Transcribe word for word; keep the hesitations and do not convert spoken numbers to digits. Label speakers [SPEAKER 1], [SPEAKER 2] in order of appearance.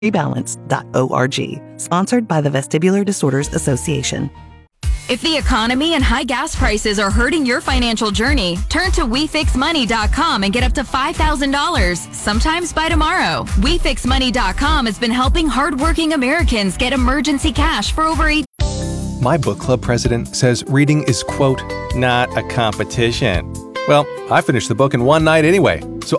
[SPEAKER 1] rebalance dot org. Sponsored by the Vestibular Disorders Association.
[SPEAKER 2] If the economy and high gas prices are hurting your financial journey, turn to we fix money dot com and get up to five thousand dollars, sometimes by tomorrow. we fix money dot com has been helping hardworking Americans get emergency cash for over eight.
[SPEAKER 3] My book club president says reading is, quote, not a competition. Well, I finished the book in one night anyway.